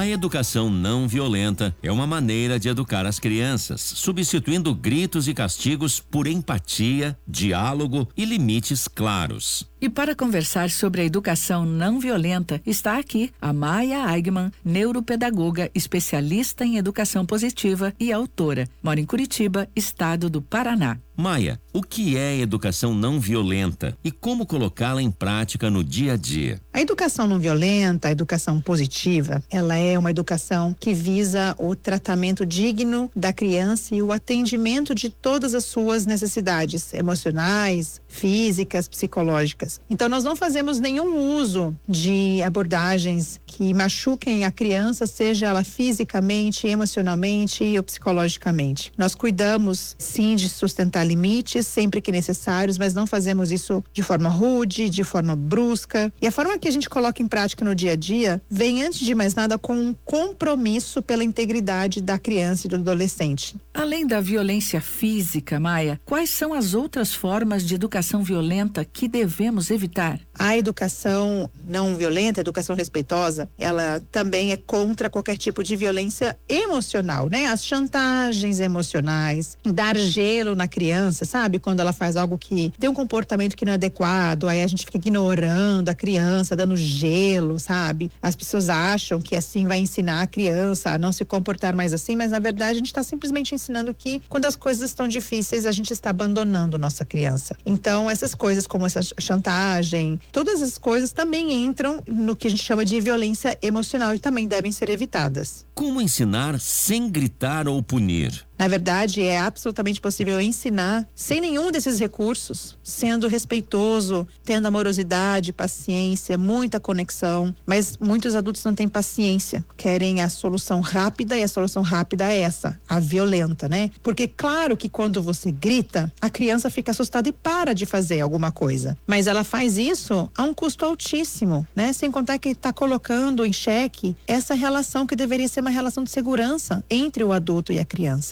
A educação não violenta é uma maneira de educar as crianças, substituindo gritos e castigos por empatia, diálogo e limites claros. E para conversar sobre a educação não violenta, está aqui a Maia Aigman, neuropedagoga, especialista em educação positiva e autora. Mora em Curitiba, estado do Paraná. Maia, o que é educação não violenta e como colocá-la em prática no dia a dia? A educação não violenta, a educação positiva, ela é uma educação que visa o tratamento digno da criança e o atendimento de todas as suas necessidades emocionais, físicas, psicológicas. Então, nós não fazemos nenhum uso de abordagens que machuquem a criança, seja ela fisicamente, emocionalmente ou psicologicamente. Nós cuidamos, sim, de sustentar limites sempre que necessários, mas não fazemos isso de forma rude, de forma brusca. E a forma que a gente coloca em prática no dia a dia vem, antes de mais nada, com um compromisso pela integridade da criança e do adolescente. Além da violência física, Maia, quais são as outras formas de educação violenta que devemos evitar? A educação não violenta, a educação respeitosa, ela também é contra qualquer tipo de violência emocional, né? As chantagens emocionais, dar gelo na criança, sabe? Quando ela faz algo que tem um comportamento que não é adequado, aí a gente fica ignorando a criança, dando gelo, sabe? As pessoas acham que assim vai ensinar a criança a não se comportar mais assim, mas na verdade a gente está simplesmente ensinando que quando as coisas estão difíceis, a gente está abandonando nossa criança. Então, essas coisas como essa chantagem, todas as coisas também entram no que a gente chama de violência emocional e também devem ser evitadas. Como ensinar sem gritar ou punir? Na verdade, é absolutamente possível ensinar sem nenhum desses recursos, sendo respeitoso, tendo amorosidade, paciência, muita conexão. Mas muitos adultos não têm paciência, querem a solução rápida, e a solução rápida é essa, a violenta, né? Porque claro que quando você grita, a criança fica assustada e para de fazer alguma coisa. Mas ela faz isso a um custo altíssimo, né? Sem contar que está colocando em xeque essa relação que deveria ser uma relação de segurança entre o adulto e a criança.